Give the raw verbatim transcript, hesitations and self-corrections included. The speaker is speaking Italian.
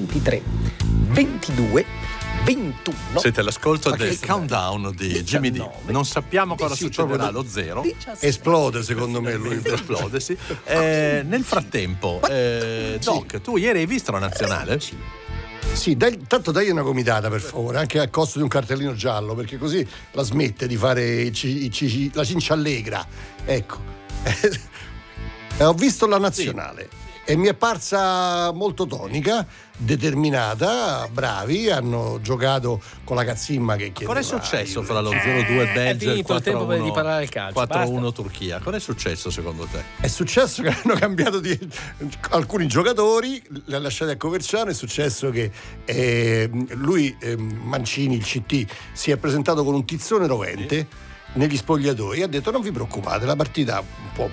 ventitré, ventidue, ventuno. Siete all'ascolto del questo countdown di Jimmy D. diciannove. Non sappiamo cosa sì, succederà proprio allo zero. diciassette. Esplode secondo me lui. Esplode, sì. Eh, nel frattempo, eh, Doc, tu ieri hai visto la nazionale? Sì, dai, tanto dai una gomitata per favore, anche a costo di un cartellino giallo, perché così la smette di fare i ci- i ci- la cinciallegra. Ecco. Eh, ho visto la nazionale e mi è parsa molto tonica, determinata, bravi, hanno giocato con la cazzimma che chiedeva. Cosa è successo fra lo zero due è Belgio e il finito il tempo quattro a uno di parlare del calcio, quattro a uno basta. Turchia? Cosa è successo secondo te? È successo che hanno cambiato di alcuni giocatori, li ha lasciati a Coverciano. È successo che eh, lui, eh, Mancini, il C T, si è presentato con un tizzone rovente negli spogliatoi e ha detto: non vi preoccupate, la partita può,